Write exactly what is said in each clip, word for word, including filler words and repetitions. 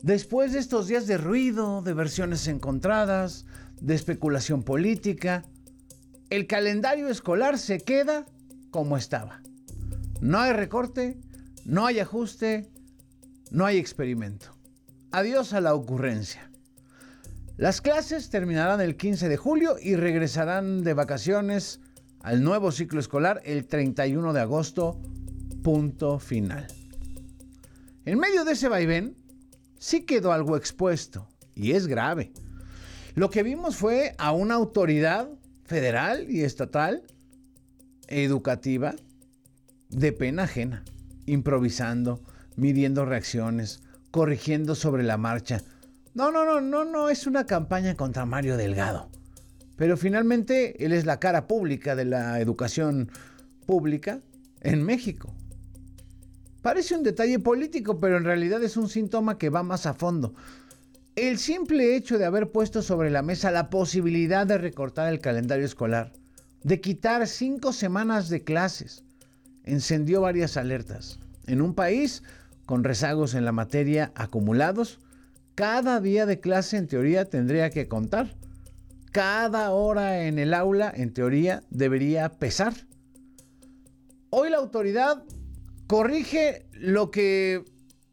Después de estos días de ruido, de versiones encontradas, de especulación política, el calendario escolar se queda como estaba. No hay recorte, no hay ajuste, no hay experimento. Adiós a la ocurrencia. Las clases terminarán el quince de julio y regresarán de vacaciones al nuevo ciclo escolar el treinta y uno de agosto, punto final. En medio de ese vaivén, sí quedó algo expuesto, y es grave. Lo que vimos fue a una autoridad federal y estatal educativa de pena ajena, improvisando, midiendo reacciones, corrigiendo sobre la marcha. No, no, no, no, no es una campaña contra Mario Delgado. Pero finalmente él es la cara pública de la educación pública en México. Parece un detalle político, pero en realidad es un síntoma que va más a fondo. El simple hecho de haber puesto sobre la mesa la posibilidad de recortar el calendario escolar, de quitar cinco semanas de clases, encendió varias alertas. En un país con rezagos en la materia acumulados, cada día de clase en teoría tendría que contar. Cada hora en el aula, en teoría, debería pesar. Hoy la autoridad corrige lo que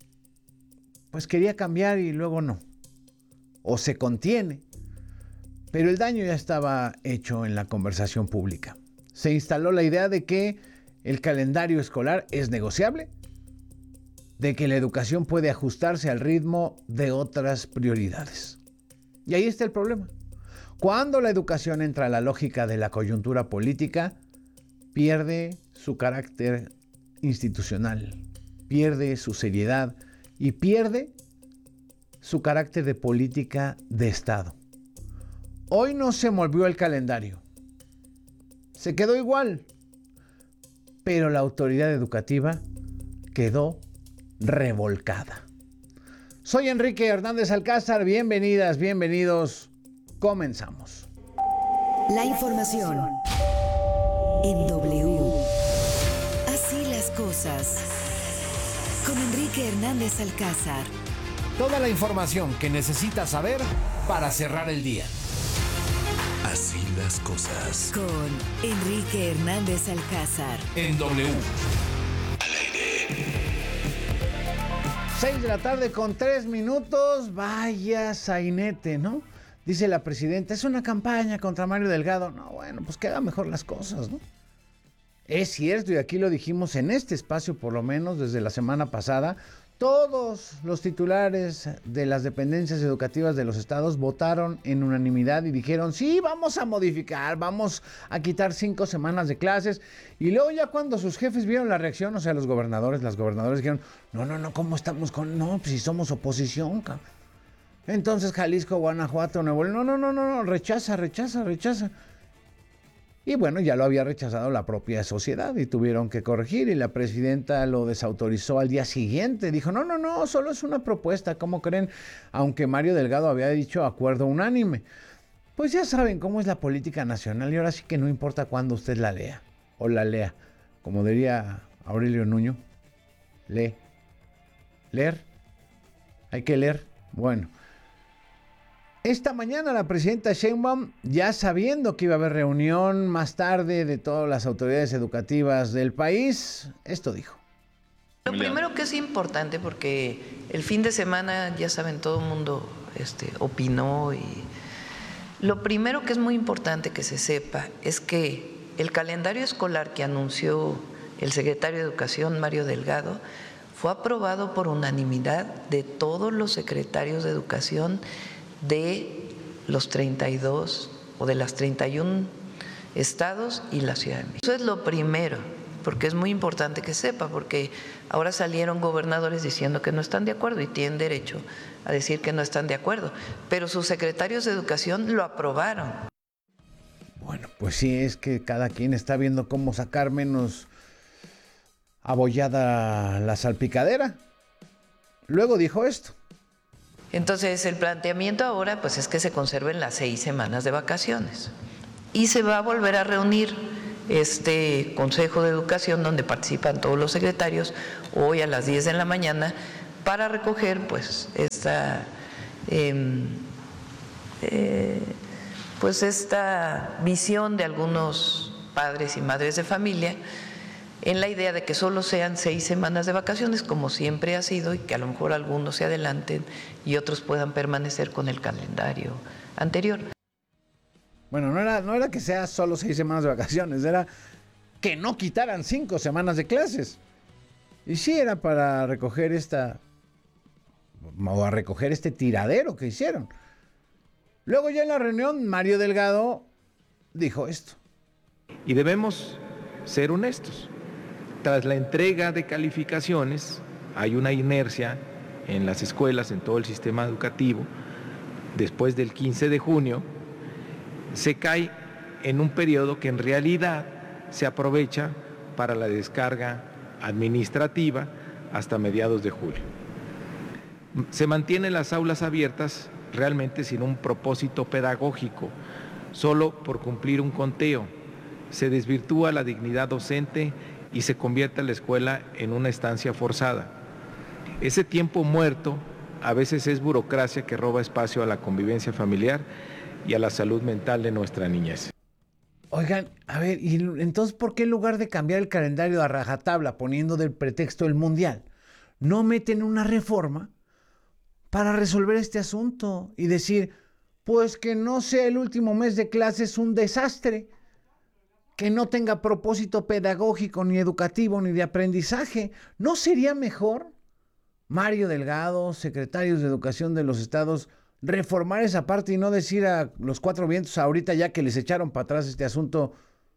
pues quería cambiar y luego no. O se contiene. Pero el daño ya estaba hecho en la conversación pública. Se instaló la idea de que el calendario escolar es negociable, de que la educación puede ajustarse al ritmo de otras prioridades. Y ahí está el problema. Cuando la educación entra a la lógica de la coyuntura política, pierde su carácter institucional, pierde su seriedad y pierde su carácter de política de Estado. Hoy no se movió el calendario, se quedó igual, pero la autoridad educativa quedó revolcada. Soy Enrique Hernández Alcázar, bienvenidas, bienvenidos, comenzamos. La información en W. Así las cosas. Con Enrique Hernández Alcázar. Toda la información que necesitas saber para cerrar el día. Así las cosas. Con Enrique Hernández Alcázar. En W. Al aire. seis de la tarde con tres minutos. Vaya sainete, ¿no? Dice la presidenta, es una campaña contra Mario Delgado. No, bueno, pues que haga mejor las cosas, ¿no? Es cierto, y aquí lo dijimos en este espacio, por lo menos desde la semana pasada, todos los titulares de las dependencias educativas de los estados votaron en unanimidad y dijeron, sí, vamos a modificar, vamos a quitar cinco semanas de clases. Y luego ya cuando sus jefes vieron la reacción, o sea, los gobernadores, las gobernadoras dijeron, no, no, no, ¿cómo estamos con...? No, pues si somos oposición, cabrón. Entonces Jalisco, Guanajuato, Nuevo León, no, no, no, no, no, rechaza, rechaza, rechaza. Y bueno, ya lo había rechazado la propia sociedad y tuvieron que corregir y la presidenta lo desautorizó al día siguiente. Dijo, no, no, no, solo es una propuesta, ¿cómo creen? Aunque Mario Delgado había dicho acuerdo unánime. Pues ya saben cómo es la política nacional y ahora sí que no importa cuándo usted la lea o la lea. Como diría Aurelio Nuño, lee. Leer. Hay que leer. Bueno. Esta mañana la presidenta Sheinbaum, ya sabiendo que iba a haber reunión más tarde de todas las autoridades educativas del país, esto dijo. Lo primero que es importante, porque el fin de semana, ya saben, todo el mundo este, opinó, y lo primero que es muy importante que se sepa es que el calendario escolar que anunció el secretario de Educación, Mario Delgado, fue aprobado por unanimidad de todos los secretarios de Educación de los treinta y dos o de las treinta y uno estados y la Ciudad de México. Eso es lo primero, porque es muy importante que sepa, porque ahora salieron gobernadores diciendo que no están de acuerdo y tienen derecho a decir que no están de acuerdo, pero sus secretarios de Educación lo aprobaron. Bueno, pues sí, es que cada quien está viendo cómo sacar menos abollada la salpicadera. Luego dijo esto. Entonces, el planteamiento ahora pues es que se conserven las seis semanas de vacaciones y se va a volver a reunir este Consejo de Educación donde participan todos los secretarios hoy a las diez de la mañana para recoger pues esta eh, eh, pues esta visión de algunos padres y madres de familia en la idea de que solo sean seis semanas de vacaciones, como siempre ha sido, y que a lo mejor algunos se adelanten y otros puedan permanecer con el calendario anterior. Bueno, no era, no era que sea solo seis semanas de vacaciones, era que no quitaran cinco semanas de clases. Y sí era para recoger esta, o a recoger este tiradero que hicieron. Luego ya en la reunión, Mario Delgado dijo esto. Y debemos ser honestos. Tras la entrega de calificaciones, hay una inercia en las escuelas, en todo el sistema educativo. Después del quince de junio, se cae en un periodo que en realidad se aprovecha para la descarga administrativa hasta mediados de julio. Se mantienen las aulas abiertas realmente sin un propósito pedagógico, solo por cumplir un conteo. Se desvirtúa la dignidad docente y se convierte la escuela en una estancia forzada. Ese tiempo muerto a veces es burocracia que roba espacio a la convivencia familiar y a la salud mental de nuestra niñez. Oigan, a ver, ¿y entonces por qué en lugar de cambiar el calendario a rajatabla poniendo del pretexto el mundial, no meten una reforma para resolver este asunto y decir, pues que no sea el último mes de clases un desastre, que no tenga propósito pedagógico, ni educativo, ni de aprendizaje? ¿No sería mejor, Mario Delgado, secretarios de Educación de los estados, reformar esa parte y no decir a los cuatro vientos ahorita ya que les echaron para atrás este asunto,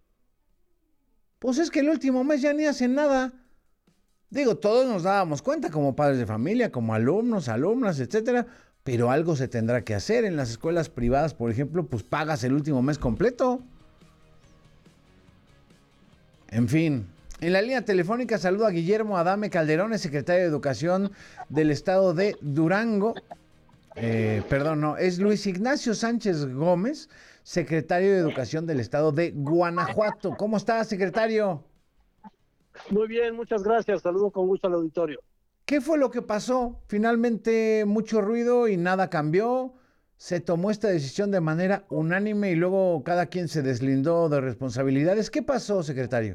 pues es que el último mes ya ni hacen nada? Digo, todos nos dábamos cuenta como padres de familia, como alumnos, alumnas, etcétera, pero algo se tendrá que hacer. En las escuelas privadas, por ejemplo, pues pagas el último mes completo. En fin, en la línea telefónica saludo a Guillermo Adame Calderón, secretario de Educación del estado de Durango. Eh, perdón, no, es Luis Ignacio Sánchez Gómez, secretario de Educación del estado de Guanajuato. ¿Cómo está, secretario? Muy bien, muchas gracias. Saludo con gusto al auditorio. ¿Qué fue lo que pasó? Finalmente mucho ruido y nada cambió. Se tomó esta decisión de manera unánime y luego cada quien se deslindó de responsabilidades. ¿Qué pasó, secretario?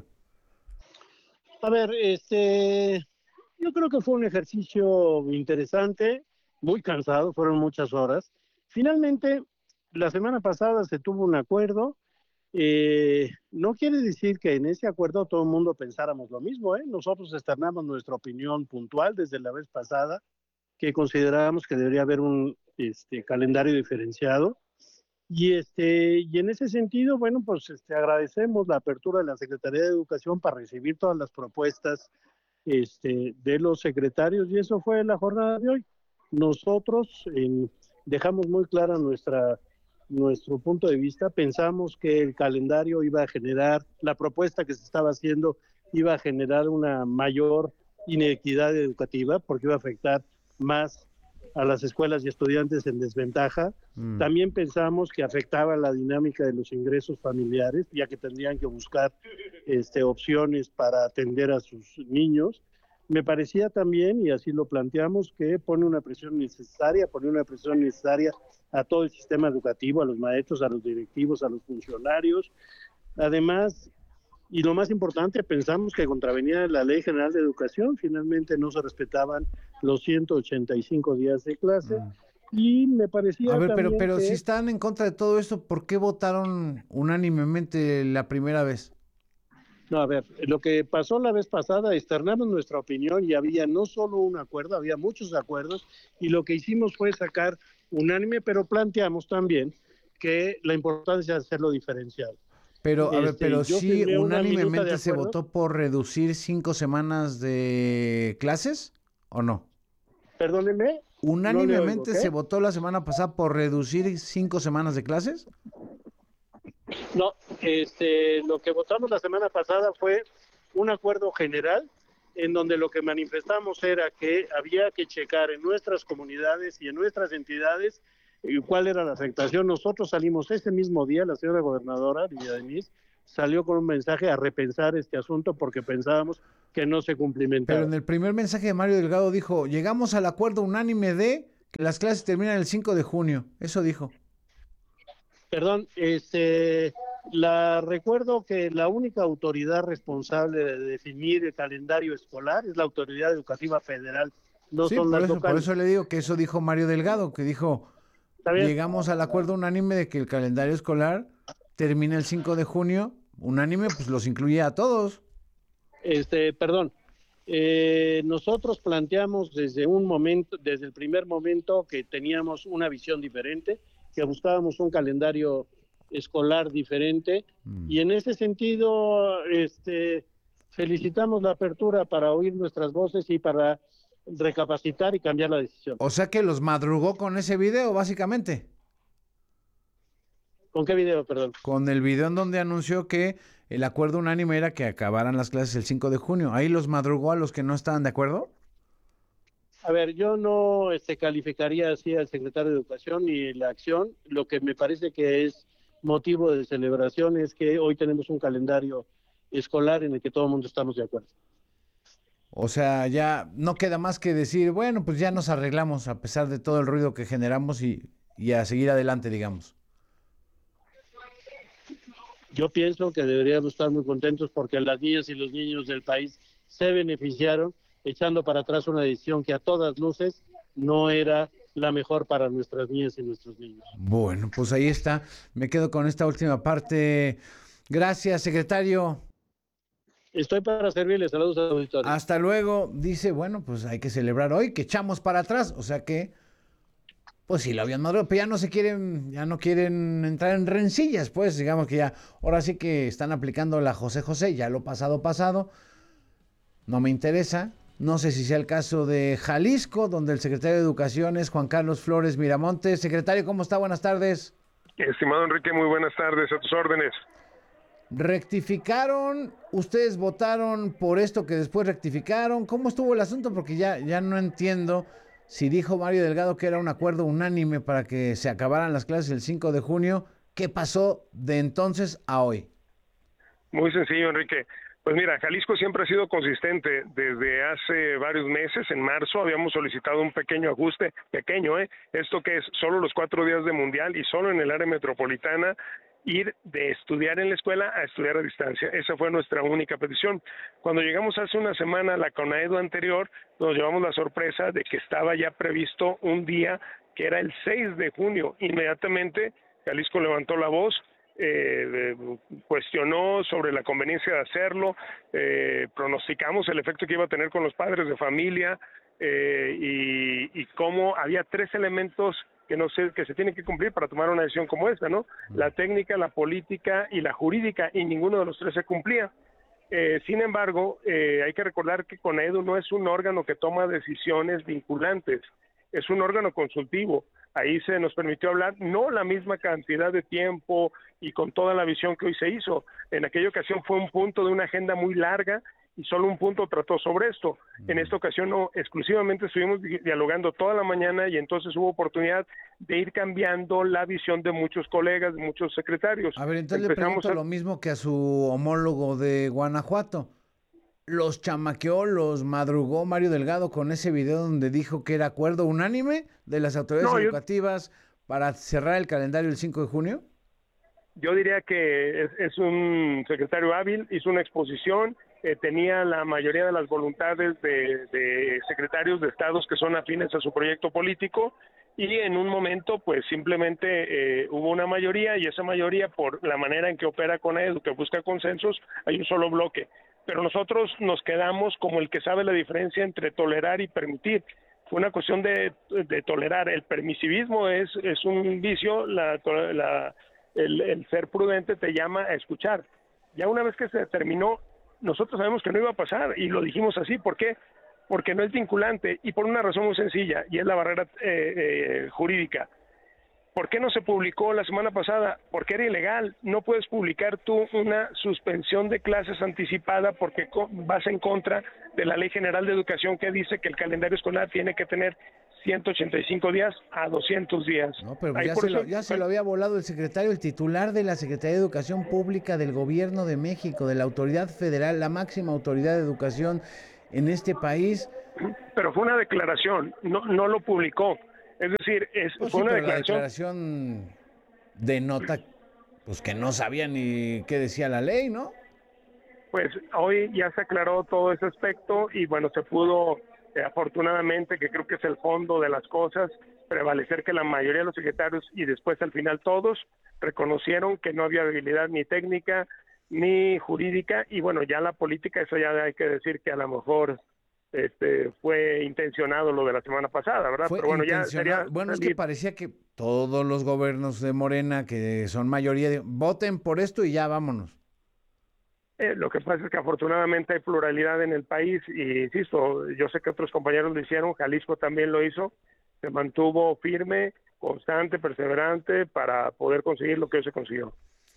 A ver, este, yo creo que fue un ejercicio interesante, muy cansado, fueron muchas horas. Finalmente, la semana pasada se tuvo un acuerdo. Eh, no quiere decir que en ese acuerdo todo el mundo pensáramos lo mismo, ¿eh? Nosotros externamos nuestra opinión puntual desde la vez pasada, que considerábamos que debería haber un este, calendario diferenciado. Y, este, y en ese sentido, bueno, pues este, agradecemos la apertura de la Secretaría de Educación para recibir todas las propuestas este, de los secretarios, y eso fue la jornada de hoy. Nosotros eh, dejamos muy clara nuestra, nuestro punto de vista. Pensamos que el calendario iba a generar, la propuesta que se estaba haciendo iba a generar una mayor inequidad educativa, porque iba a afectar más a las escuelas y estudiantes en desventaja. Mm. También pensamos que afectaba la dinámica de los ingresos familiares, ya que tendrían que buscar este, opciones para atender a sus niños. Me parecía también, y así lo planteamos, que pone una presión necesaria, pone una presión necesaria a todo el sistema educativo, a los maestros, a los directivos, a los funcionarios. Además, y lo más importante, pensamos que contravenía la Ley General de Educación. Finalmente no se respetaban los ciento ochenta y cinco días de clase. Mm. Y me parecía A ver, también pero, pero que... si están en contra de todo esto, ¿por qué votaron unánimemente la primera vez? No, a ver, lo que pasó la vez pasada, externamos nuestra opinión y había no solo un acuerdo, había muchos acuerdos, y lo que hicimos fue sacar unánime, pero planteamos también que la importancia de hacerlo diferencial. Pero, a ver, Este, pero yo sí, firmé una minuta unánimemente de se acuerdo. votó por reducir cinco semanas de clases, ¿o no? Perdóneme. ¿Unánimemente no le oigo, se votó la semana pasada por reducir cinco semanas de clases? No, este, lo que votamos la semana pasada fue un acuerdo general en donde lo que manifestamos era que había que checar en nuestras comunidades y en nuestras entidades eh, cuál era la afectación. Nosotros salimos ese mismo día, la señora gobernadora, Lidia Denise, salió con un mensaje a repensar este asunto porque pensábamos que no se cumplimentaron. Pero en el primer mensaje de Mario Delgado dijo, llegamos al acuerdo unánime de que las clases terminan el cinco de junio. Eso dijo. Perdón, este, la recuerdo que la única autoridad responsable de definir el calendario escolar es la Autoridad Educativa Federal, no sí, son por las eso, locales. por eso le digo que eso dijo Mario Delgado, que dijo, llegamos al acuerdo unánime de que el calendario escolar termina el cinco de junio. Unánime, pues los incluye a todos. Este, perdón, eh, nosotros planteamos desde un momento, desde el primer momento que teníamos una visión diferente, que buscábamos un calendario escolar diferente, mm. y en ese sentido, este, felicitamos la apertura para oír nuestras voces y para recapacitar y cambiar la decisión. O sea que los madrugó con ese video, básicamente. ¿Con qué video, perdón? Con el video en donde anunció que el acuerdo unánime era que acabaran las clases el cinco de junio. ¿Ahí los madrugó a los que no estaban de acuerdo? A ver, yo no este, calificaría así al secretario de Educación ni la acción. Lo que me parece que es motivo de celebración es que hoy tenemos un calendario escolar en el que todo el mundo estamos de acuerdo. O sea, ya no queda más que decir, bueno, pues ya nos arreglamos a pesar de todo el ruido que generamos y, y a seguir adelante, digamos. Yo pienso que deberíamos estar muy contentos porque las niñas y los niños del país se beneficiaron echando para atrás una decisión que a todas luces no era la mejor para nuestras niñas y nuestros niños. Bueno, pues ahí está. Me quedo con esta última parte. Gracias, secretario. Estoy para servirles. Saludos al auditorio. Hasta luego. Dice, bueno, pues hay que celebrar hoy, que echamos para atrás. O sea que, pues sí, lo habían madurado, pero ya no se quieren, ya no quieren entrar en rencillas, pues digamos que ya, ahora sí que están aplicando la José José, ya lo pasado, pasado. No me interesa. No sé si sea el caso de Jalisco, donde el secretario de Educación es Juan Carlos Flores Miramontes. Secretario, ¿cómo está? Buenas tardes. Estimado Enrique, muy buenas tardes, a tus órdenes. ¿Rectificaron? ¿Ustedes votaron por esto que después rectificaron? ¿Cómo estuvo el asunto? Porque ya, ya no entiendo si dijo Mario Delgado que era un acuerdo unánime para que se acabaran las clases el cinco de junio. ¿Qué pasó de entonces a hoy? Muy sencillo, Enrique. Pues mira, Jalisco siempre ha sido consistente. Desde hace varios meses, en marzo, habíamos solicitado un pequeño ajuste, pequeño, ¿eh? Esto que es solo los cuatro días de mundial y solo en el área metropolitana, ir de estudiar en la escuela a estudiar a distancia. Esa fue nuestra única petición. Cuando llegamos hace una semana a la CONAEDU anterior, nos llevamos la sorpresa de que estaba ya previsto un día que era el seis de junio. Inmediatamente, Jalisco levantó la voz, Eh, cuestionó sobre la conveniencia de hacerlo, eh, pronosticamos el efecto que iba a tener con los padres de familia eh, y, y cómo había tres elementos que no se, que se tienen que cumplir para tomar una decisión como esta, ¿no? La técnica, la política y la jurídica, y ninguno de los tres se cumplía. Eh, sin embargo, eh, hay que recordar que CONAEDU no es un órgano que toma decisiones vinculantes, es un órgano consultivo. Ahí se nos permitió hablar, no la misma cantidad de tiempo y con toda la visión que hoy se hizo. En aquella ocasión fue un punto de una agenda muy larga y solo un punto trató sobre esto. En esta ocasión no, exclusivamente estuvimos dialogando toda la mañana y entonces hubo oportunidad de ir cambiando la visión de muchos colegas, de muchos secretarios. A ver, entonces Empezamos le pregunto a... lo mismo que a su homólogo de Guanajuato. ¿Los chamaqueó, los madrugó Mario Delgado con ese video donde dijo que era acuerdo unánime de las autoridades no, educativas yo... para cerrar el calendario el cinco de junio? Yo diría que es, es un secretario hábil, hizo una exposición, eh, tenía la mayoría de las voluntades de, de secretarios de estados que son afines a su proyecto político, y en un momento pues simplemente eh, hubo una mayoría, y esa mayoría, por la manera en que opera CONAEDU, que busca consensos, hay un solo bloque. Pero nosotros nos quedamos como el que sabe la diferencia entre tolerar y permitir. Fue una cuestión de, de tolerar. El permisivismo es, es un vicio, la, la, el, el ser prudente te llama a escuchar. Ya una vez que se terminó, nosotros sabemos que no iba a pasar y lo dijimos así. ¿Por qué? Porque no es vinculante y por una razón muy sencilla, y es la barrera eh, eh, jurídica. ¿Por qué no se publicó la semana pasada? Porque era ilegal. No puedes publicar tú una suspensión de clases anticipada porque vas en contra de la Ley General de Educación, que dice que el calendario escolar tiene que tener ciento ochenta y cinco días a doscientos días. No, pero Ahí ya, por se lo, eso- ya se lo había volado el secretario, el titular de la Secretaría de Educación Pública del Gobierno de México, de la autoridad federal, la máxima autoridad de educación en este país. Pero fue una declaración, no, no lo publicó. Es decir, es, Pues fue sí, una pero la declaración. declaración denota pues que no sabía ni qué decía la ley, ¿no? Pues hoy ya se aclaró todo ese aspecto y bueno, se pudo, eh, afortunadamente, que creo que es el fondo de las cosas, prevalecer que la mayoría de los secretarios y después al final todos reconocieron que no había habilidad ni técnica ni jurídica y bueno, ya la política, eso ya hay que decir que a lo mejor este fue intencionado lo de la semana pasada, ¿verdad? Fue Pero bueno, ya intencional. sería Bueno, es que salir. parecía que todos los gobiernos de Morena, que son mayoría, de, voten por esto y ya vámonos. Eh, lo que pasa es que afortunadamente hay pluralidad en el país y insisto, yo sé que otros compañeros lo hicieron, Jalisco también lo hizo, se mantuvo firme, constante, perseverante para poder conseguir lo que se consiguió.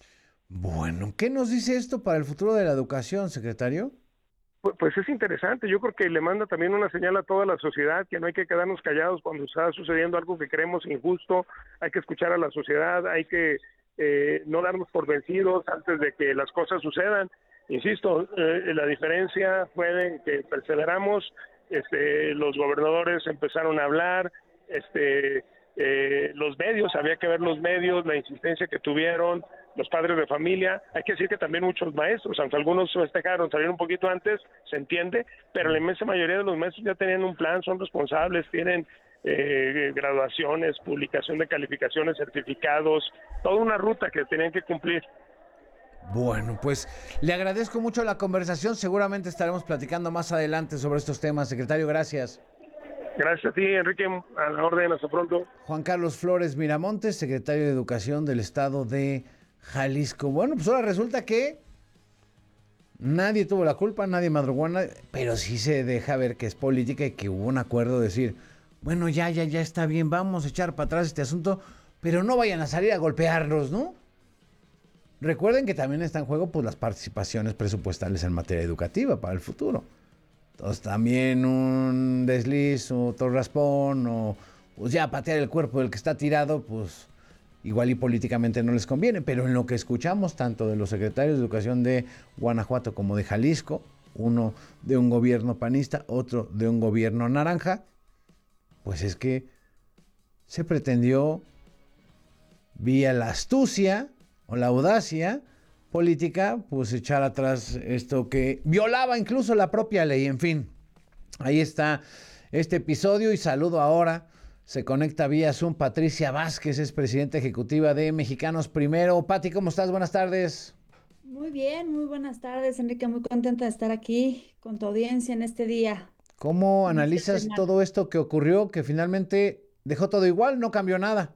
Bueno, ¿qué nos dice esto para el futuro de la educación, secretario? Pues, pues es interesante, yo creo que le manda también una señal a toda la sociedad que no hay que quedarnos callados cuando está sucediendo algo que creemos injusto, hay que escuchar a la sociedad, hay que eh, no darnos por vencidos antes de que las cosas sucedan. Insisto, eh, la diferencia fue de que perseveramos, este, los gobernadores empezaron a hablar, este, eh, los medios, había que ver los medios, la insistencia que tuvieron, los padres de familia, hay que decir que también muchos maestros, aunque algunos festejaron, salieron un poquito antes, se entiende, pero la inmensa mayoría de los maestros ya tenían un plan, son responsables, tienen eh, graduaciones, publicación de calificaciones, certificados, toda una ruta que tenían que cumplir. Bueno, pues le agradezco mucho la conversación. Seguramente estaremos platicando más adelante sobre estos temas. Secretario, gracias. Gracias a ti, Enrique. A la orden, hasta pronto. Juan Carlos Flores Miramontes, secretario de Educación del Estado de Jalisco. Bueno, pues ahora resulta que nadie tuvo la culpa, nadie madrugó, nadie, pero sí se deja ver que es política y que hubo un acuerdo de decir, bueno, ya, ya, ya está bien, vamos a echar para atrás este asunto, pero no vayan a salir a golpearnos, ¿no? Recuerden que también está en juego pues, las participaciones presupuestales en materia educativa para el futuro. Entonces también un desliz, otro raspón, o pues ya patear el cuerpo del que está tirado, pues igual y políticamente no les conviene. Pero en lo que escuchamos, tanto de los secretarios de Educación de Guanajuato como de Jalisco, uno de un gobierno panista, otro de un gobierno naranja, pues es que se pretendió vía la astucia o la audacia política, pues echar atrás esto que violaba incluso la propia ley. En fin, ahí está este episodio y saludo ahora. Se conecta vía Zoom Patricia Vázquez, es presidenta ejecutiva de Mexicanos Primero. Pati, ¿cómo estás? Buenas tardes. Muy bien, muy buenas tardes, Enrique. Muy contenta de estar aquí con tu audiencia en este día. ¿Cómo analizas todo esto que ocurrió, que finalmente dejó todo igual, no cambió nada?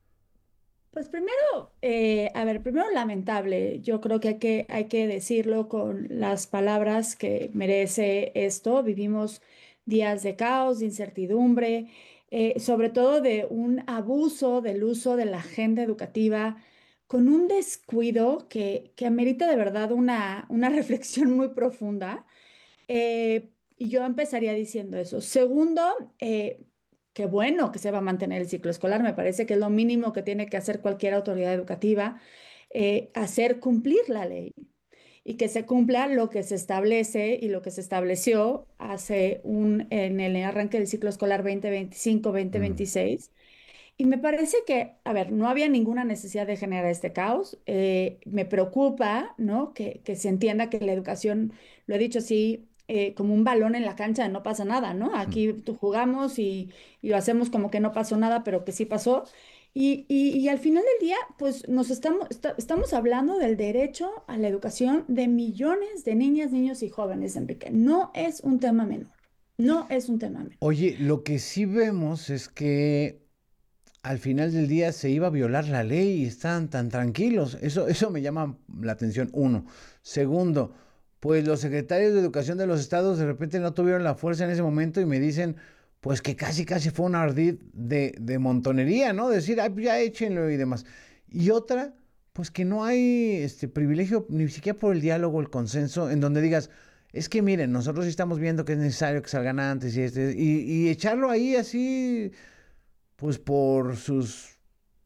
Pues primero, eh, a ver, primero lamentable. Yo creo que hay que, hay que decirlo con las palabras que merece esto. Vivimos días de caos, de incertidumbre, eh, sobre todo de un abuso del uso de la agenda educativa con un descuido que, que amerita de verdad una, una reflexión muy profunda. Eh, y yo empezaría diciendo eso. Segundo, eh, qué bueno que se va a mantener el ciclo escolar. Me parece que es lo mínimo que tiene que hacer cualquier autoridad educativa, eh, hacer cumplir la ley y que se cumpla lo que se establece y lo que se estableció hace un, en el arranque del ciclo escolar veinte veinticinco veinte veintiséis. Mm. Y me parece que, a ver, no había ninguna necesidad de generar este caos. Eh, me preocupa, ¿no? Que, que se entienda que la educación, lo he dicho así, Eh, como un balón en la cancha, no pasa nada, ¿no? Aquí tú jugamos y, y lo hacemos como que no pasó nada, pero que sí pasó. Y, y, y al final del día, pues nos estamos, está, estamos hablando del derecho a la educación de millones de niñas, niños y jóvenes, Enrique. No es un tema menor, no es un tema menor. Oye, lo que sí vemos es que al final del día se iba a violar la ley y están tan tranquilos. Eso, eso me llama la atención, uno. Segundo, pues los secretarios de Educación de los estados de repente no tuvieron la fuerza en ese momento y me dicen, pues que casi casi fue un ardid de, de montonería, ¿no? Decir, ay, ya échenlo y demás. Y otra, pues que no hay este privilegio ni siquiera por el diálogo, el consenso, en donde digas, es que miren, nosotros sí estamos viendo que es necesario que salgan antes y, este, y, y echarlo ahí así, pues por sus,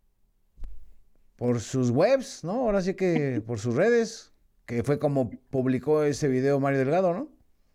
por sus webs, ¿no? Ahora sí que por sus redes, que fue como publicó ese video Mario Delgado, ¿no?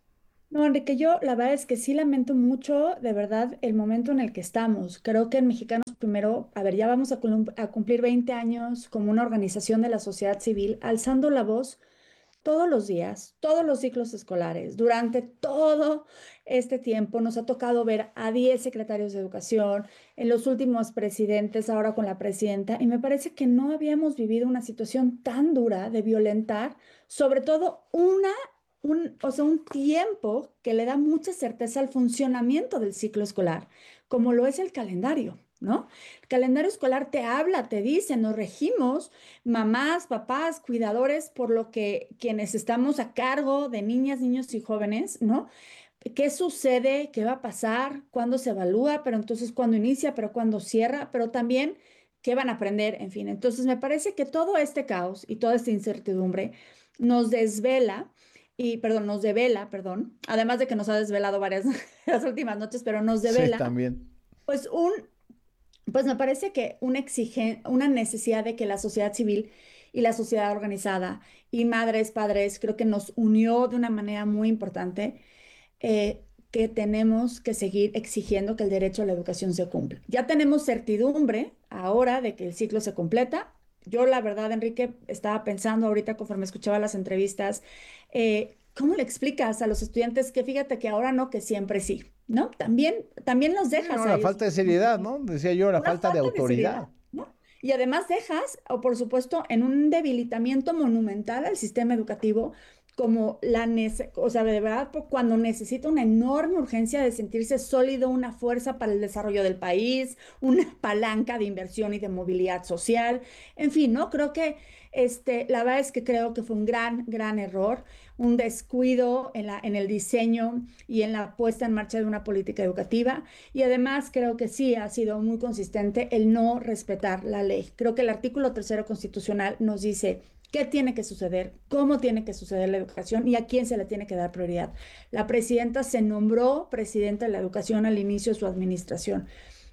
No, Enrique, yo la verdad es que sí lamento mucho, de verdad, el momento en el que estamos. Creo que en Mexicanos Primero, a ver, ya vamos a, culum- a cumplir veinte años como una organización de la sociedad civil, alzando la voz todos los días, todos los ciclos escolares, durante todo este tiempo nos ha tocado ver a diez secretarios de educación, en los últimos presidentes, ahora con la presidenta, y me parece que no habíamos vivido una situación tan dura de violentar, sobre todo una, un, o sea, un tiempo que le da mucha certeza al funcionamiento del ciclo escolar, como lo es el calendario. ¿No? El calendario escolar te habla, te dice, nos regimos, mamás, papás, cuidadores, por lo que quienes estamos a cargo de niñas, niños y jóvenes, ¿no? ¿Qué sucede? ¿Qué va a pasar? ¿Cuándo se evalúa? Pero entonces, ¿cuándo inicia? ¿Pero cuándo cierra? Pero también, ¿qué van a aprender? En fin, entonces me parece que todo este caos y toda esta incertidumbre nos desvela y, perdón, nos devela, perdón, además de que nos ha desvelado varias las últimas noches, pero nos Sí, devela, también. pues un pues me parece que una exigen- una necesidad de que la sociedad civil y la sociedad organizada y madres, padres, creo que nos unió de una manera muy importante, eh, que tenemos que seguir exigiendo que el derecho a la educación se cumpla. Ya tenemos certidumbre ahora de que el ciclo se completa. Yo, la verdad, Enrique, estaba pensando ahorita conforme escuchaba las entrevistas, eh, ¿cómo le explicas a los estudiantes que fíjate que ahora no, que siempre sí? ¿No? También, también los dejas No, a la ellos. falta de seriedad, ¿no? Decía yo, la Una falta de falta de seriedad, autoridad. ¿no? Y además dejas, o por supuesto, en un debilitamiento monumental al sistema educativo, como la, nece- o sea, de verdad, por cuando necesita una enorme urgencia de sentirse sólido, una fuerza para el desarrollo del país, una palanca de inversión y de movilidad social, en fin, ¿no? Creo que, este, la verdad es que creo que fue un gran, gran error, un descuido en la, en el diseño y en la puesta en marcha de una política educativa. Y además creo que sí ha sido muy consistente el no respetar la ley. Creo que el artículo tercero constitucional nos dice qué tiene que suceder, cómo tiene que suceder la educación y a quién se le tiene que dar prioridad. La presidenta se nombró presidenta de la educación al inicio de su administración.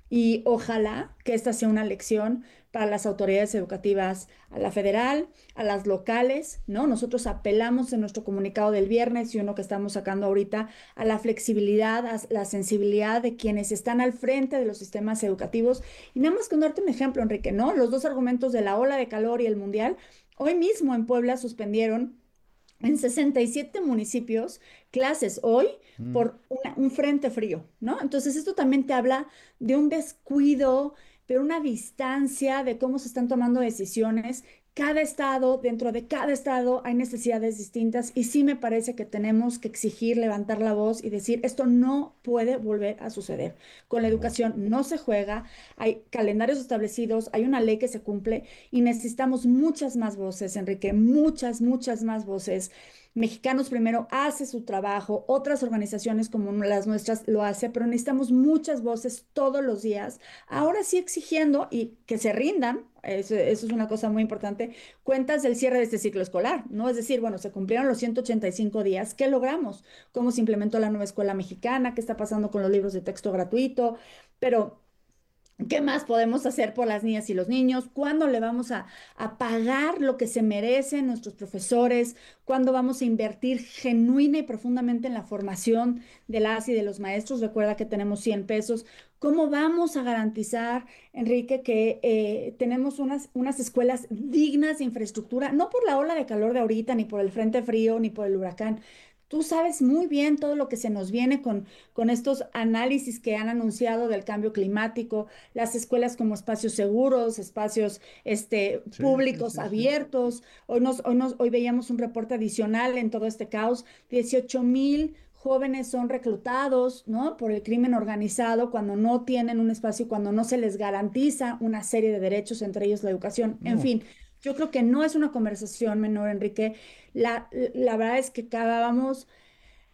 Y ojalá que esta sea una lección para las autoridades educativas, a la federal, a las locales, ¿no? Nosotros apelamos en nuestro comunicado del viernes y uno que estamos sacando ahorita a la flexibilidad, a la sensibilidad de quienes están al frente de los sistemas educativos. Y nada más con darte un ejemplo, Enrique, ¿no? Los dos argumentos de la ola de calor y el mundial. Hoy mismo en Puebla suspendieron en sesenta y siete municipios clases hoy Mm. por una- un frente frío, ¿no? Entonces esto también te habla de un descuido, pero una distancia de cómo se están tomando decisiones. Cada estado, dentro de cada estado hay necesidades distintas y sí me parece que tenemos que exigir, levantar la voz y decir, esto no puede volver a suceder. Con la educación no se juega, hay calendarios establecidos, hay una ley que se cumple y necesitamos muchas más voces, Enrique, muchas, muchas más voces. Mexicanos Primero hace su trabajo, otras organizaciones como las nuestras lo hacen, pero necesitamos muchas voces todos los días, ahora sí exigiendo y que se rindan, eso, eso es una cosa muy importante, cuentas del cierre de este ciclo escolar, ¿no? Es decir, bueno, se cumplieron los ciento ochenta y cinco días, ¿qué logramos? ¿Cómo se implementó la nueva escuela mexicana? ¿Qué está pasando con los libros de texto gratuito? Pero ¿qué más podemos hacer por las niñas y los niños? ¿Cuándo le vamos a, a pagar lo que se merecen nuestros profesores? ¿Cuándo vamos a invertir genuina y profundamente en la formación de las y de los maestros? Recuerda que tenemos cien pesos. ¿Cómo vamos a garantizar, Enrique, que eh, tenemos unas, unas escuelas dignas de infraestructura? No por la ola de calor de ahorita, ni por el frente frío, ni por el huracán. Tú sabes muy bien todo lo que se nos viene con, con estos análisis que han anunciado del cambio climático, las escuelas como espacios seguros, espacios este, Sí, sí, públicos sí, sí. abiertos. Hoy, nos, hoy, nos, hoy veíamos un reporte adicional en todo este caos. dieciocho mil jóvenes son reclutados, ¿no? Por el crimen organizado cuando no tienen un espacio, cuando no se les garantiza una serie de derechos, entre ellos la educación. En No. fin, yo creo que no es una conversación menor, Enrique. La, la verdad es que acabamos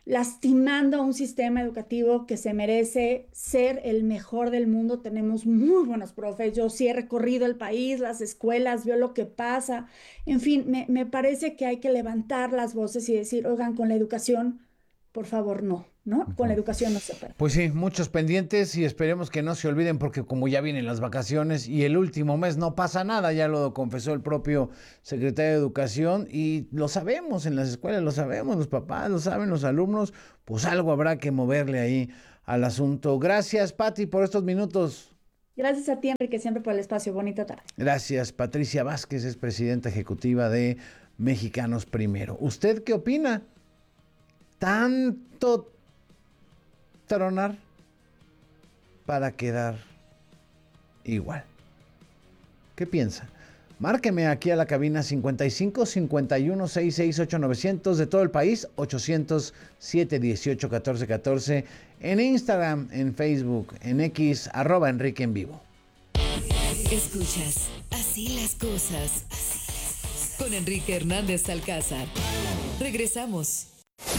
lastimando a un sistema educativo que se merece ser el mejor del mundo. Tenemos muy buenos profes. Yo sí he recorrido el país, las escuelas, veo lo que pasa. En fin, me, me parece que hay que levantar las voces y decir, oigan, con la educación, por favor, no, ¿no? Con la educación no se puede. Pues sí, muchos pendientes y esperemos que no se olviden porque como ya vienen las vacaciones y el último mes no pasa nada, ya lo confesó el propio secretario de Educación y lo sabemos en las escuelas, lo sabemos los papás, lo saben los alumnos, pues algo habrá que moverle ahí al asunto. Gracias, Pati, por estos minutos. Gracias a ti, Enrique, siempre por el espacio. Bonita tarde. Gracias. Patricia Vázquez es presidenta ejecutiva de Mexicanos Primero. ¿Usted qué opina? ¿Tanto tronar para quedar igual? ¿Qué piensa? Márqueme aquí a la cabina cincuenta y cinco, cincuenta y uno, sesenta y seis, ocho mil novecientos de todo el país, ochocientos, siete dieciocho, catorce catorce, en Instagram, en Facebook, en X, arroba Enrique en Vivo. Escuchas Así las cosas con Enrique Hernández Alcázar. Regresamos.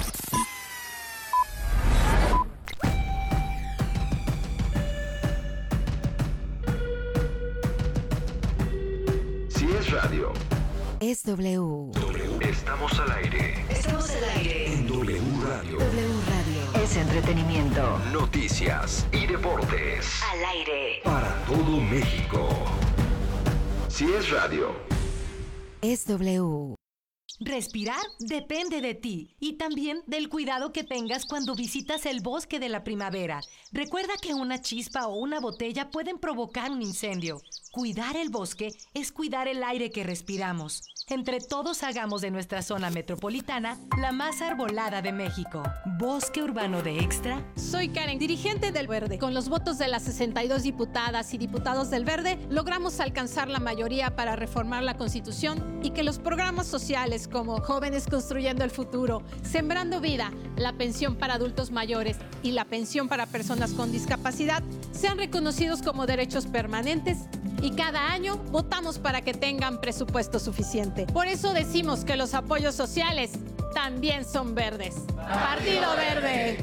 Si es radio, es W. W. Estamos al aire. Estamos al aire. En W Radio. W Radio. Es entretenimiento. Noticias y deportes. Al aire. Para todo México. Si es radio, es W. Respirar depende de ti y también del cuidado que tengas cuando visitas el bosque de la primavera. Recuerda que una chispa o una botella pueden provocar un incendio. Cuidar el bosque es cuidar el aire que respiramos. Entre todos hagamos de nuestra zona metropolitana la más arbolada de México. Bosque Urbano de Extra. Soy Karen, dirigente del Verde. Con los votos de las sesenta y dos diputadas y diputados del Verde, logramos alcanzar la mayoría para reformar la Constitución y que los programas sociales como Jóvenes Construyendo el Futuro, Sembrando Vida, la pensión para adultos mayores y la pensión para personas con discapacidad sean reconocidos como derechos permanentes y cada año votamos para que tengan presupuesto suficiente. Por eso decimos que los apoyos sociales también son verdes. Partido Verde.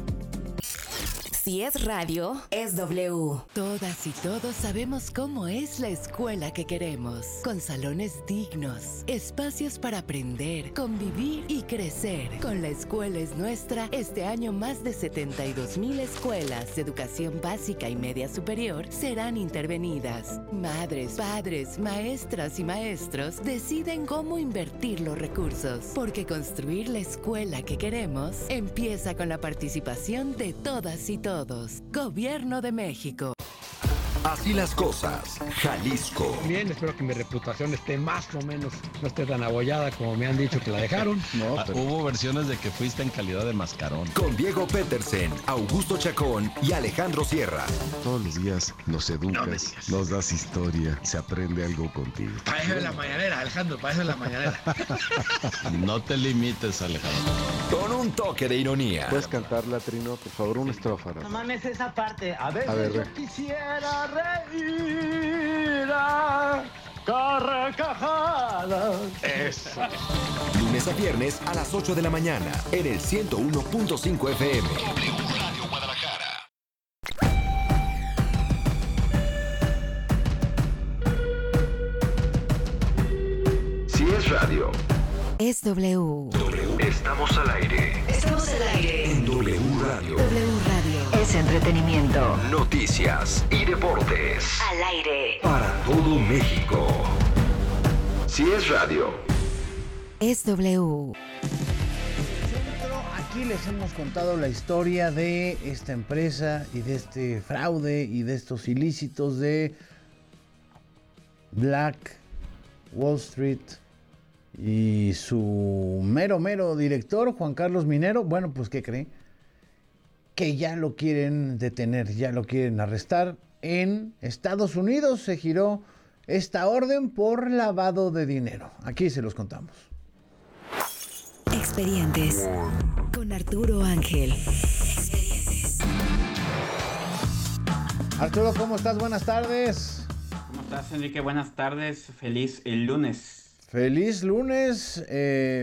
Si es radio, es W. Todas y todos sabemos cómo es la escuela que queremos. Con salones dignos, espacios para aprender, convivir y crecer. Con La Escuela es Nuestra, este año más de setenta y dos mil escuelas de educación básica y media superior serán intervenidas. Madres, padres, maestras y maestros deciden cómo invertir los recursos. Porque construir la escuela que queremos empieza con la participación de todas y todos. Gobierno de México. Así las cosas, Jalisco. Bien, espero que mi reputación esté más o menos, no esté tan abollada como me han dicho que la dejaron. No, pero... Hubo versiones de que fuiste en calidad de mascarón. Con Diego Petersen, Augusto Chacón y Alejandro Sierra. Todos los días nos educas, no nos das historia, se aprende algo contigo. Para eso es la mañanera, Alejandro, para eso es la mañanera. No te limites, Alejandro. Con un toque de ironía. ¿Puedes cantarla, Trino? Por favor, una estrofa. No mames esa parte. A veces A ver, yo re. quisiera reír a carcajadas. Eso. Lunes a viernes a las ocho de la mañana en el ciento uno punto cinco F M. W Radio Guadalajara. Si es radio, es W. W. Estamos al aire. Estamos al aire. En W Radio. W Radio. Es entretenimiento. Noticias y deportes. Al aire. Para todo México. Si es radio, es W. Aquí les hemos contado la historia de esta empresa y de este fraude y de estos ilícitos de Black Wall Street y su mero mero director, Juan Carlos Minero. Bueno, pues ¿qué cree? Que ya lo quieren detener, ya lo quieren arrestar. En Estados Unidos se giró esta orden por lavado de dinero. Aquí se los contamos. Expedientes con Arturo Ángel. Arturo, ¿cómo estás? Buenas tardes. ¿Cómo estás, Enrique? Buenas tardes. Feliz el lunes. Feliz lunes. Eh,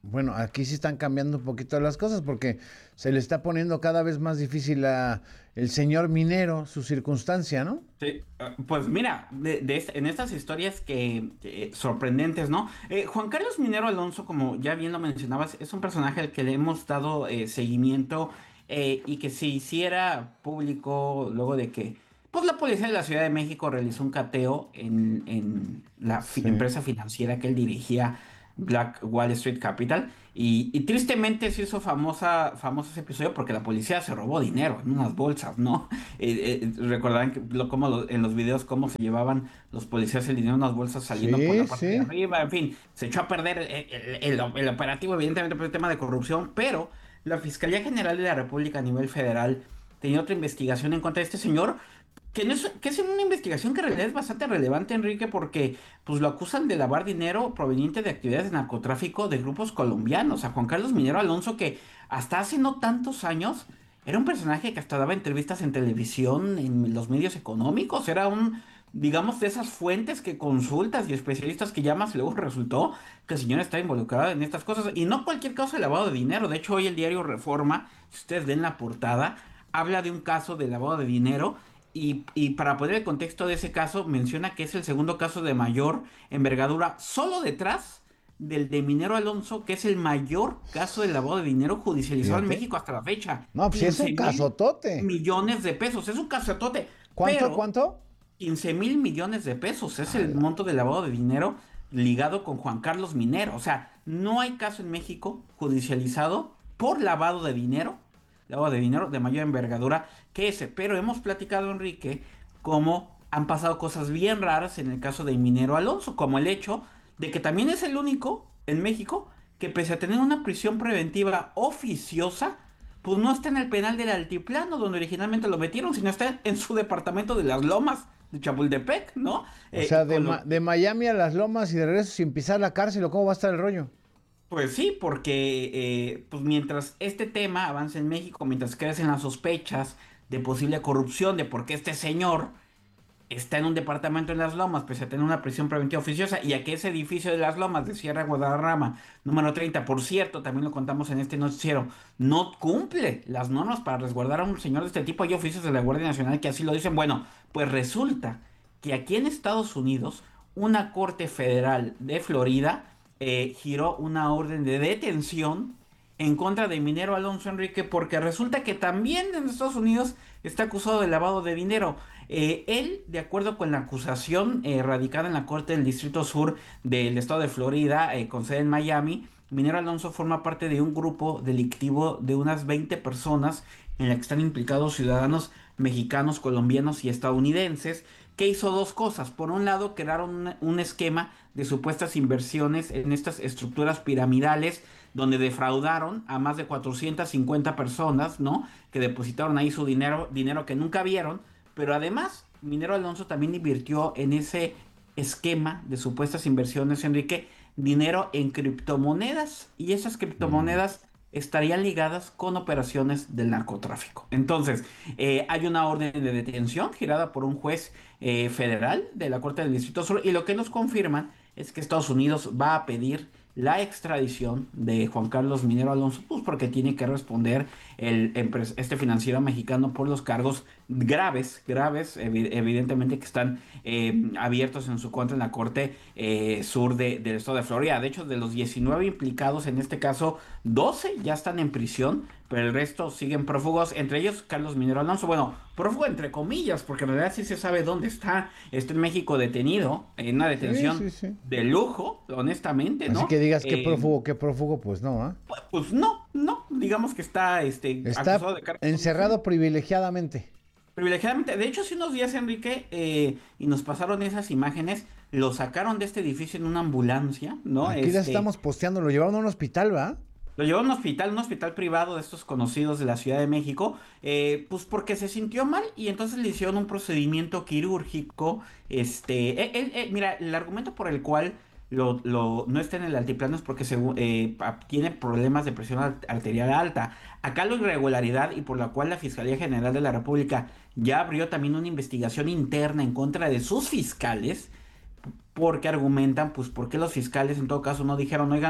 Bueno, aquí sí están cambiando un poquito las cosas porque se le está poniendo cada vez más difícil a el señor minero su circunstancia, ¿no? Sí, pues mira, de, de esta, en estas historias que eh, sorprendentes, ¿no? Eh, Juan Carlos Minero Alonso, como ya bien lo mencionabas, es un personaje al que le hemos dado eh, seguimiento eh, y que se hiciera público luego de que pues la policía de la Ciudad de México realizó un cateo en, en la fi- Sí. empresa financiera que él dirigía, Black Wall Street Capital, y, y tristemente se hizo famosa, famoso ese episodio porque la policía se robó dinero en unas bolsas, ¿no? Eh, eh, recordarán que lo, como lo- en los videos cómo se llevaban los policías el dinero en unas bolsas saliendo por la Sí, parte sí. de arriba, en fin, se echó a perder el, el- el- el operativo evidentemente por el tema de corrupción, pero la Fiscalía General de la República a nivel federal tenía otra investigación en contra de este señor, que, no es, que es una investigación que en realidad es bastante relevante, Enrique, porque pues lo acusan de lavar dinero proveniente de actividades de narcotráfico de grupos colombianos. A Juan Carlos Minero Alonso, que hasta hace no tantos años era un personaje que hasta daba entrevistas en televisión, en los medios económicos, era un, digamos, de esas fuentes que consultas y especialistas que llamas, y luego resultó que el señor está involucrado en estas cosas, y no cualquier caso de lavado de dinero. De hecho, hoy el diario Reforma, si ustedes ven la portada, habla de un caso de lavado de dinero. Y, y para poner el contexto de ese caso, menciona que es el segundo caso de mayor envergadura, solo detrás del de Minero Alonso, que es el mayor caso de lavado de dinero judicializado en Fíjate. México hasta la fecha. No, pues sí es un quince mil casotote. Millones de pesos, es un casotote. ¿Cuánto, pero cuánto? quince mil millones de pesos es el monto de lavado de dinero ligado con Juan Carlos Minero. O sea, no hay caso en México judicializado por lavado de dinero, lavado de dinero de mayor envergadura que ese. Pero hemos platicado, Enrique, cómo han pasado cosas bien raras en el caso de Minero Alonso, como el hecho de que también es el único en México que, pese a tener una prisión preventiva oficiosa, pues no está en el penal del Altiplano, donde originalmente lo metieron, sino está en su departamento de Las Lomas de Chapultepec, ¿no? O Eh, sea, de, con lo- Ma- de Miami a Las Lomas y de regreso sin pisar la cárcel, ¿o cómo va a estar el rollo? Pues sí, porque eh, pues mientras este tema avanza en México, mientras crecen las sospechas de posible corrupción, de por qué este señor está en un departamento en Las Lomas, pese a tener una prisión preventiva oficiosa, y a que ese edificio de Las Lomas de Sierra Guadarrama, número treinta, por cierto, también lo contamos en este noticiero, no cumple las normas para resguardar a un señor de este tipo. Hay oficios de la Guardia Nacional que así lo dicen. Bueno, pues resulta que aquí en Estados Unidos, una corte federal de Florida eh, giró una orden de detención en contra de Minero Alonso, Enrique, porque resulta que también en Estados Unidos está acusado de lavado de dinero. Eh, él, de acuerdo con la acusación eh, radicada en la Corte del Distrito Sur del estado de Florida, eh, con sede en Miami, Minero Alonso forma parte de un grupo delictivo de unas veinte personas en la que están implicados ciudadanos mexicanos, colombianos y estadounidenses, que hizo dos cosas. Por un lado, crearon un, un esquema de supuestas inversiones en estas estructuras piramidales, donde defraudaron a más de cuatrocientas cincuenta personas, ¿no? Que depositaron ahí su dinero, dinero que nunca vieron. Pero además, Minero Alonso también invirtió en ese esquema de supuestas inversiones, Enrique, dinero en criptomonedas. Y esas criptomonedas estarían ligadas con operaciones del narcotráfico. Entonces, eh, hay una orden de detención girada por un juez eh, federal de la Corte del Distrito Sur, y lo que nos confirman es que Estados Unidos va a pedir la extradición de Juan Carlos Minero Alonso, pues porque tiene que responder el empres- este financiero mexicano por los cargos graves, graves, evi- evidentemente que están eh, abiertos en su contra en la Corte eh, Sur de- del estado de Florida. De hecho, de los diecinueve implicados en este caso, doce ya están en prisión, pero el resto siguen prófugos, entre ellos Carlos Minero Alonso. Bueno, prófugo entre comillas, porque en realidad sí se sabe dónde está. Está en México detenido, en una detención Sí, sí, sí. de lujo, honestamente, ¿no? Así que digas qué Eh, prófugo, qué prófugo, pues no, ¿ah? Pues no, no, digamos que está, este, Está acusado de cargos encerrado privilegiadamente. privilegiadamente. De hecho, hace unos días, Enrique, eh, y nos pasaron esas imágenes, lo sacaron de este edificio en una ambulancia, ¿no? Aquí la Este, estamos posteando, lo llevaron a un hospital, ¿va? Lo llevó a un hospital, un hospital privado de estos conocidos de la Ciudad de México, eh, pues porque se sintió mal y entonces le hicieron un procedimiento quirúrgico. Este, él- él- él- mira, el argumento por el cual lo, lo- no está en el altiplano es porque según, eh, pa- tiene problemas de presión ar- arterial alta. Acá la irregularidad, y por la cual la Fiscalía General de la República ya abrió también una investigación interna en contra de sus fiscales, porque argumentan, pues, ¿por qué los fiscales en todo caso no dijeron, oigan,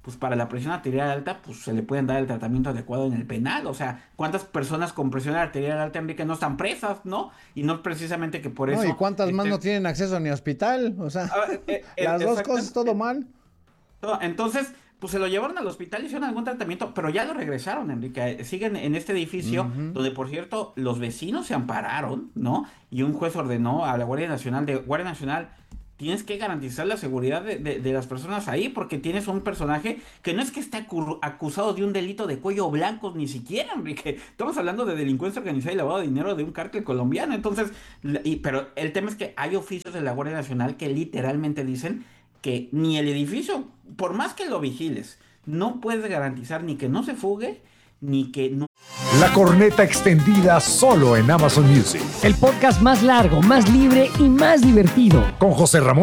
pues para la presión arterial alta, pues se le pueden dar el tratamiento adecuado en el penal. O sea, ¿cuántas personas con presión arterial alta, Enrique, no están presas, no? Y no precisamente que por eso... No, ¿y cuántas este, más no tienen acceso ni a hospital? O sea, eh, eh, las dos cosas, todo mal. Entonces, pues se lo llevaron al hospital, hicieron algún tratamiento, pero ya lo regresaron, Enrique. Siguen en este edificio, uh-huh. donde, por cierto, los vecinos se ampararon, ¿no? Y un juez ordenó a la Guardia Nacional, de Guardia Nacional, tienes que garantizar la seguridad de, de, de las personas ahí, porque tienes un personaje que no es que esté acu- acusado de un delito de cuello blanco, ni siquiera, Enrique. Estamos hablando de delincuencia organizada y lavado de dinero de un cártel colombiano. Entonces, y, pero el tema es que hay oficios de la Guardia Nacional que literalmente dicen que ni el edificio, por más que lo vigiles, no puedes garantizar ni que no se fugue, ni que no... La corneta extendida solo en Amazon Music. El podcast más largo, más libre y más divertido. Con José Ramón